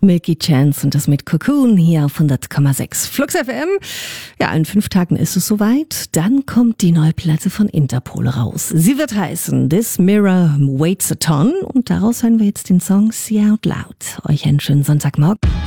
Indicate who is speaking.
Speaker 1: Milky Chance und das mit Cocoon hier auf 100,6 Flux FM. Ja, in 5 Tagen ist es soweit. Dann kommt die neue Platte von Interpol raus. Sie wird heißen This Mirror Weighs a Ton und daraus hören wir jetzt den Song See Out Loud. Euch einen schönen Sonntagmorgen.